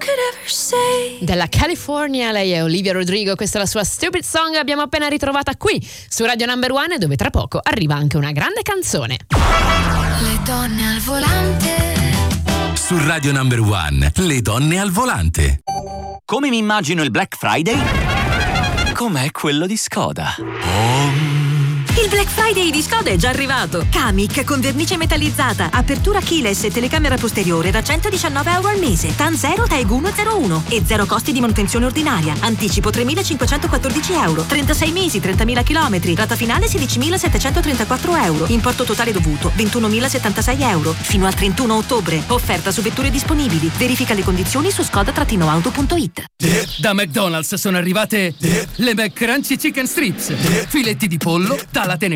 Della California, lei è Olivia Rodrigo, questa è la sua Stupid Song, abbiamo appena ritrovata qui su Radio Number One, dove tra poco arriva anche una grande canzone. Le donne al volante. Su Radio Number One, le donne al volante. Come mi immagino il Black Friday? Com'è quello di Skoda? Il Black Friday di Skoda è già arrivato. Kamiq con vernice metallizzata, apertura keyless e telecamera posteriore da €119 al mese. TAN 0 TAEG 101 e zero costi di manutenzione ordinaria. Anticipo €3.514. 36 mesi, 30.000 chilometri. Rata finale €16.734. Importo totale dovuto €21.076. Fino al 31 ottobre. Offerta su vetture disponibili. Verifica le condizioni su skoda-auto.it. Da McDonald's sono arrivate le McCrunchy Chicken Strips. Filetti di pollo, dalla